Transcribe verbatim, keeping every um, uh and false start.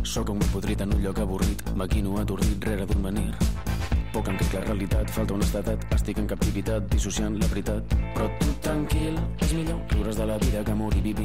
Soc un podrit en un lloc avorrit, maquino atordit rere d'un menir. Poc em crec la realitat, falta honestedat, estic en captivitat, dissociant la veritat. Però tu tranquil, és millor riures de la vida que morir vivint.